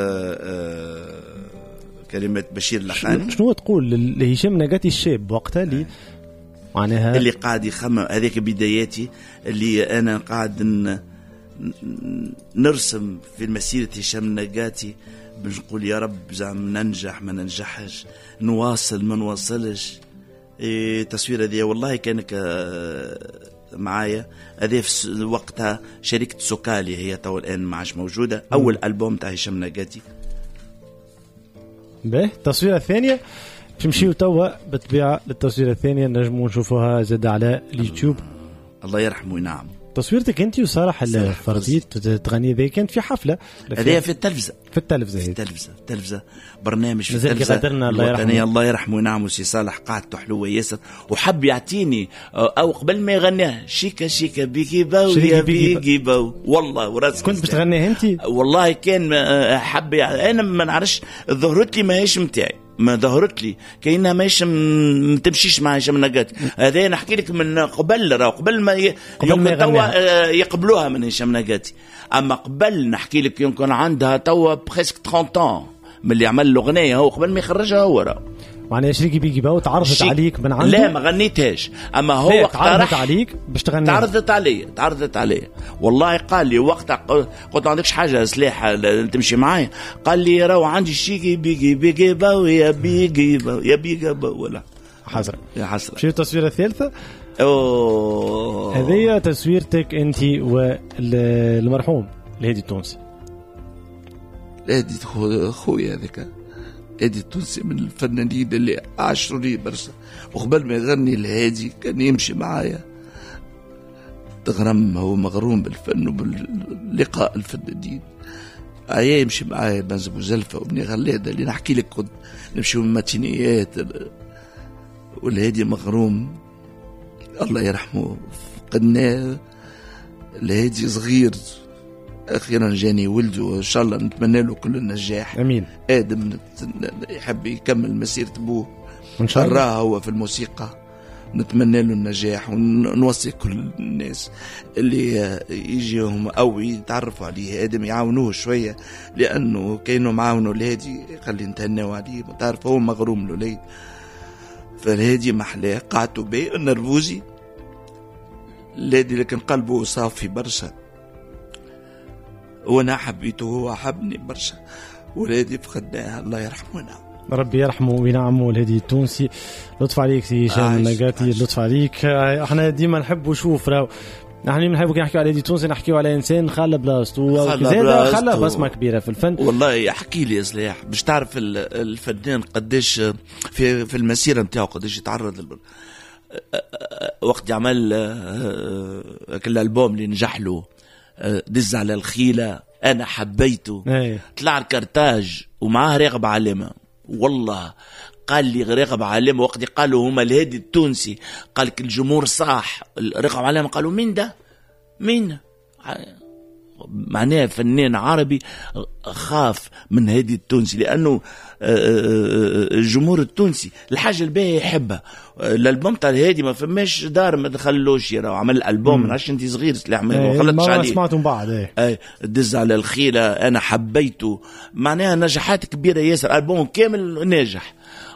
كلمات بشير لحاني. شنو تقول لهشام نجاتي الشاب وقتها اللي معناها اللي قاعد يخمم هذيك بداياتي اللي أنا قاعد نرسم في مسيرة هشام نجاتي، بنقول يا رب زعم ننجح ما ننجحش، نواصل ما نواصلش. تصوير هذه والله كانك معايا هذه في وقتها شركة سوكالي، هي تو الآن ما عادش موجودة. أول ألبوم تاع هشام نجاتي. به التصويرة الثانية تمشيو توا بالطبيعة للتصويرة الثانية نجمو نشوفوها زاد على اليوتيوب. الله يرحمه. نعم تصويرتك انت وصالح الفرديت تغني ذي كانت في حفلة هذه في التلفزة. في التلفزة برنامج في التلفزة الوطنية. الله يرحمه. نعم سي صالح قعدته حلوة ياسر وحب يعطيني أو قبل ما يغنيها شيكا شيكا بيكي باو يا بيكي باو والله وراسك كنت بتغنيها انت والله كان حب أنا ما نعرفش ظهرت لي ما هيش متاعي ما ظهرت لي كأنها ما تمشيش مع هشام نجاتي. هذا نحكي لك من قبل ما يقبلوها من هشام نجاتي. أما قبل نحكي لك يمكن عندها توا بريسك 30 من اللي عمل الأغنية هو قبل ما يخرجها هو معناها شريكي بيجي باو تعرضت عليك من عنده. لا ما غنيتهاش أما هو تعرضت عليك باش تغني. تعرضت علي والله. قال لي وقتها قلت ما عندكش حاجة سلاح تمشي معايا. قال لي راهو عندي شيكي بيجي باو يا بيجي باو يا بيجي باو ولا حسرة يا حسرة. شو التصويرة الثالثة؟ هذه تصويرتك انت والمرحوم الهادي التونسي. الهادي خويا هذاك الهادي التونسي من الفنانين اللي عاشروا لي برشا. وقبل ما يغني الهادي كان يمشي معايا تغرم. هو مغروم بالفن وباللقاء الفنانين. يمشي معايا بنزب وزلفة وابني غلادة اللي نحكي لك كنت نمشي من ماتينيات. والهادي مغروم الله يرحمه فقدناه. الهادي صغير أخيرا جاني ولده وإن شاء الله نتمنى له كل النجاح. أمين. آدم يحب يكمل مسيرة أبوه إن شاء الله. راه هو في الموسيقى نتمنى له النجاح. ونوصي كل الناس اللي يجيهم أو يتعرفوا عليه آدم يعاونوه شوية لأنه كأنه معاونه الهادي خلي نتهنوا عليه. تعرف هو مغروم له ليه. فالهادي محلاه قعدته بيه النرفوزي الهادي لكن قلبه صافي برشا وانا حبيته وهو حبني برشا. والهادي فقدناه الله يرحمه. ربي يرحمه وينعمه الهادي التونسي. لطف عليك سي هشام نجاتي. لطف عليك. احنا ديما نحبوا نشوف راهو نحن نحبوا كي نحكيو على الهادي التونسي نحكيو على انسان خلى بلاصتو خلى بصمه كبيره في الفن. والله احكي لي يا صلاح باش تعرف الفنان قديش في المسيره نتاعو قديش يتعرض وقت يعمل كل الالبوم اللي نجح له دز على الخيلة أنا حبيته. طلع الكرتاج ومعاه راغب علامة. والله قال لي راغب علامة وقت قالوا هما الهادي التونسي قال لك الجمهور صاح. راغب علامة قالوا مين ده مين معناه فنان عربي خاف من هادي التونسي لأنه الجمهور التونسي الحاجة الباهية يحبها. الألبوم تاع الهادي ما فماش دار ما دخلوش يراو عمل الألبوم من عشان انتي صغير سلاح ما غلطش عليه. ما سمعتم بعد دز على الخيلة أنا حبيته معناها نجاحات كبيرة ياسر. ألبوم كامل ناجح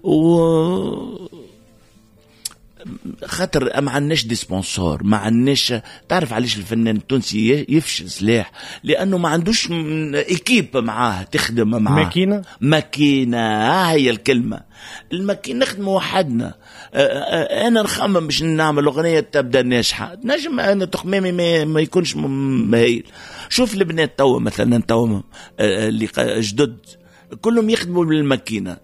خاطر ما عندناش دي سبونسور ما عندناش. تعرف علاش الفنان التونسي يفشل سلاح لانه ما عندوش ايكيب معاه تخدم معاه. ماكينه هي الكلمه الماكينه نخدم وحدنا. انا نخمم باش نعمل اغنيه تبدا ناجحه نجم انا تخمامي ما يكونش مهيل. شوف البنات توا مثلا توا اللي جدد كلهم يخدموا بالماكينه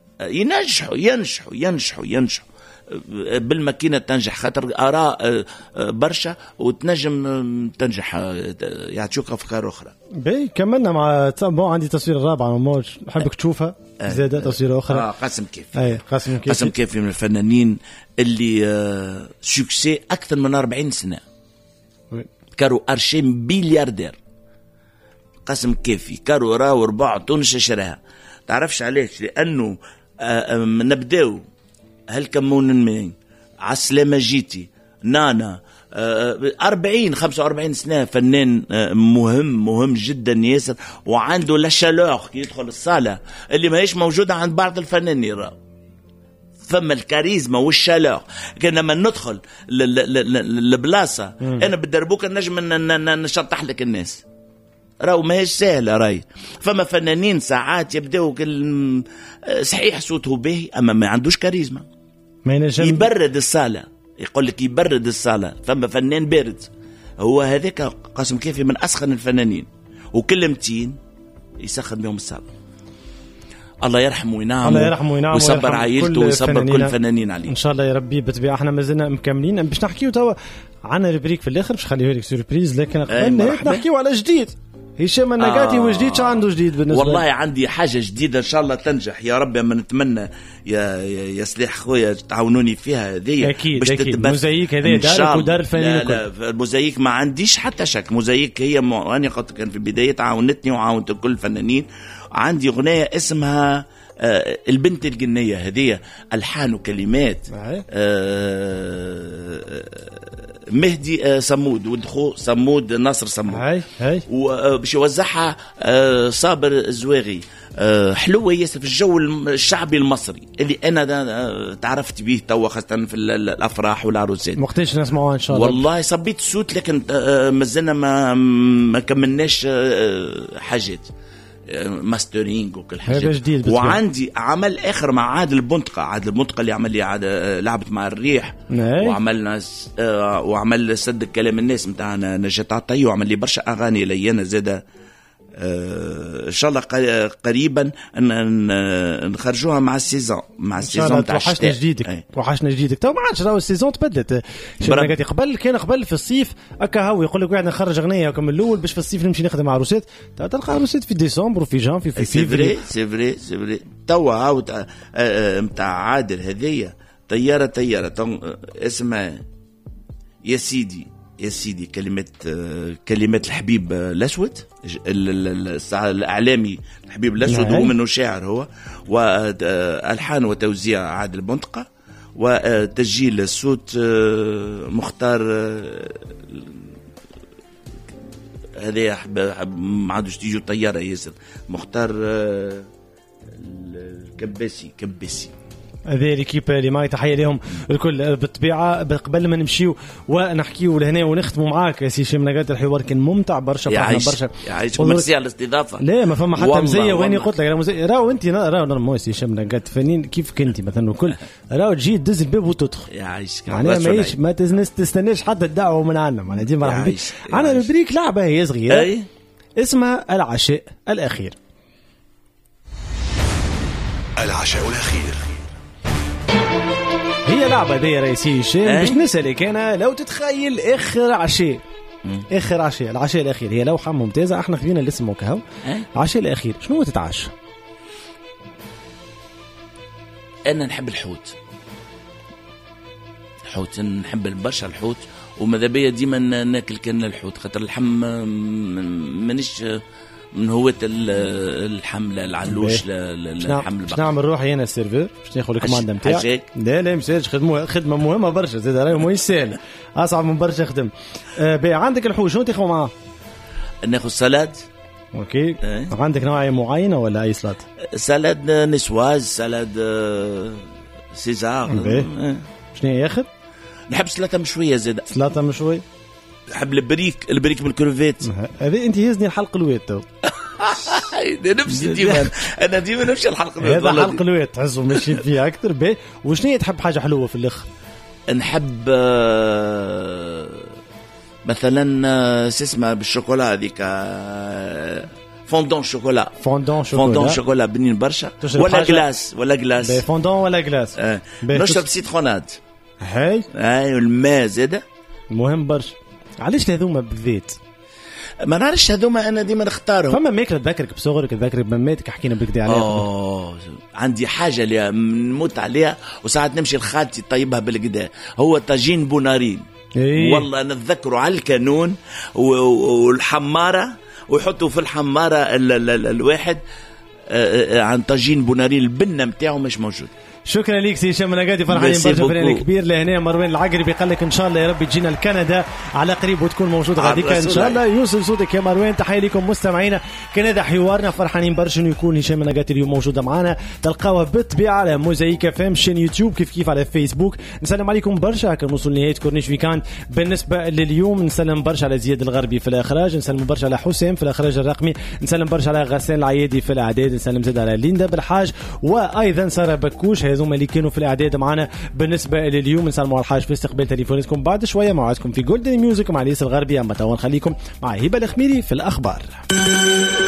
ينجحوا بالماكينة تنجح خاطر آراء برشا وتنجم تنجح يعطيوك أفكار أخرى. باي كملنا مع عندي تصوير رابعة موج حبك تشوفها زادة تصوير أخرى. قاسم كيفي من الفنانين اللي سوكسي أكثر من 40 سنة. كارو أرشي بلياردير قاسم كيفي كارو راو ربع تونس شراها. تعرفش علاش لأنه نبداو هل كمون المين عالسلامة جيتي نانا 45 سنة فنان مهم جدا ياسر، وعنده لاشالور يدخل الصالة اللي ما هيش موجودة عند بعض الفنانين. فما الكاريزما والشالور. كان لما ندخل البلاصة أنا بالدربوك نجم نشطح لك الناس، راهو ما هيش سهلة. راي فما فنانين ساعات يبدأوا صحيح صوته باهي أما ما عندوش كاريزما، يبرد الصالة. يقول لك يبرد الصالة. فما فنان بارد، هو هذاك قاسم كافي من أسخن الفنانين، وكلمتين يسخن بهم الصالة. الله يرحمه وينعمه ويصبر عائلته ويصبر كل الفنانين عليه ان شاء الله يا ربي. بالطبيعه احنا مازلنا مكملين باش نحكيو توا عن البريك في الاخر، باش نخليه لك سوربريز، لكن قبل نحكيو على جديد. هشام النقاتي وجديد، شو عنده جديد بالنسبه؟ والله عندي حاجه جديده ان شاء الله تنجح يا رب. ما نتمنى يا سلاح خويا تعاونوني فيها هذه. اكيد موزايك هذا دارك ودار الفنانين. لا الموزايك ما عنديش حتى شك. موزايك هي انا قلت كان في البدايه عاونتني وعاونت كل الفنانين. عندي اغنيه اسمها البنت الجنيه، هذه الحان وكلمات مهدي صمود ودخو صمود ناصر صمود، وباش يوزعها صابر الزواغي. حلوة ياسر في الجو الشعبي المصري اللي أنا تعرفت به توا، خاصة في الأفراح والعروسات. وقتاش نسمعوها إن شاء الله؟ والله صبيت الصوت لكن مازلنا ما كملناش حاجات ماسترينج وكل حاجة. وعندي عمل آخر مع عادل البنطقة اللي عمل لي لعبت مع الريح، وعملنا وعمل صدق كلام الناس متاعنا نجاة عطية، وعمل لي برشا أغاني لينا زادة. ان شاء الله قريبا نخرجوها مع السيزون تاع الشتاء. وحشنا جديدك تو ما عادش راهو السيزون تبدلت. شنو قبل في الصيف هكا هو يقول لك قاعد نخرج اغنيه كم الاول باش في الصيف نمشي نخدم عروسات. تلقى عروسات في ديسمبر وفي جانفي في فيفري. سي فري تو عاود نتاع عادل هذيا طياره اسمها يا سيدي كلمات الحبيب الأسود الإعلامي الحبيب الأسود، هو منه شاعر هو، والحان وتوزيع عادل بنطقة، وتسجيل الصوت مختار. هذا ما عادش تيجي طيارة ياسر مختار الكباسي. هذه الكيب اللي معي تحية لهم الكل. بالطبيعة قبل ما نمشيو ونحكيو لهنا ونختموا معاك يا سي هشام النقاتي، الحوار كان ممتع برشا. يعيشك ميرسي على الاستضافة. لا ما فما حتى مزية واني قلت لك راهو انت راهو سي هشام النقاتي فنين كيفك انت مثلا وكل راهو تجي تدز الباب وتدخل. يعيشك يعني ما تستناش حتى الدعوة من عنا. معنا ديما مرحبا بك. عنا البريك لعبة هي صغيرة اسمها العشاء الأخير. العشاء الأخير هي لعبة دي رئيسي هشام باش نسألك أنا لو تتخيل آخر عشاء العشاء الأخير. هي لوحة ممتازة احنا خلينا الاسم وكهو. العشاء الأخير شنو تتعشى؟ أنا نحب الحوت نحب برشا الحوت، وماذا بيا ديما ناكل كان الحوت خاطر اللحم مانيش من هواة اللحم العلوش للحم البقري. باش نعمل روحي انا السيرفر باش ناخذ الكوماندا نتاعك. لا مشيتش خدمه مهمه برشا زاد راهي ماهيش سهله، اصعب من برشا خدم. عندك الحوت شنو تاخذ معاه؟ ناخذ سلاد. اوكي. عندك نوعيه معينه ولا اي سلطه؟ سلاد نسواز، سلاد سيزار. شنو ياخذ؟ نحب سلطه مشويه زاد. سلطه مشويه. نحب البريك بالكروفيت. هذه انت يزني الحلق الويت تو. نفسي ديما انا ديما نمشي الحلق الويت. هذا حلق الويت تحسوا ماشيين فيه اكثر. باهي وشنو تحب حاجه حلوه في الاخر؟ نحب مثلا اسمها بالشوكولا هذيك فوندون شوكولا بنين برشا، ولا غلاس فوندون ولا غلاس. نشرب سيتروناد. هاي والماء زاده مهم برشا. علاش هذوما بالذات؟ ما نعرفش هذوما انا ديما نختارهم. فما ماكله تذكرك بصغرك تذكرك بماتك حكينا بكدي عليها. عندي حاجه اللي نموت عليها وساعات نمشي لخالتي طيبها بالقدا، هو طاجين بونارين. والله نتذكروا على الكانون والحماره، ويحطوا في الحماره الواحد عن طاجين بونارين البنه نتاعو مش موجود. شكرا ليك سي هشام نقادي، فرحانين برشا فريق كبير لهنا. مروان العقربي قال لك ان شاء الله يا رب تجينا لكندا على قريب وتكون موجود غاديك ان شاء الله. يوصل صوتك يا مروان. تحيه لكم مستمعينا، كان هذا حوارنا، فرحانين برشا انه يكون هشام نقادي اليوم موجوده معنا. تلقاوها بالطبيعه على موزايك اف ام شين يوتيوب كيف على فيسبوك. نسلم عليكم برشا، كان وصل نهايه كورنيش ويكاند بالنسبه لليوم. نسلم برشا على زياد الغربي في الاخراج، نسلم برشا على حسام في الاخراج الرقمي، نسلم برشا على غسان العيادي في الاعداد، نسلم زاد على ليندا بالحاج وايضا ساره بكوش. هذوما اللي كانوا في الاعداد معنا بالنسبه لليوم. نسلموا على الحاج في استقبال تليفوناتكم بعد شويه. موعدكم في جولدن ميوزك مع الياس الغربي. اما توا نخليكم مع هبه الخميري في الاخبار.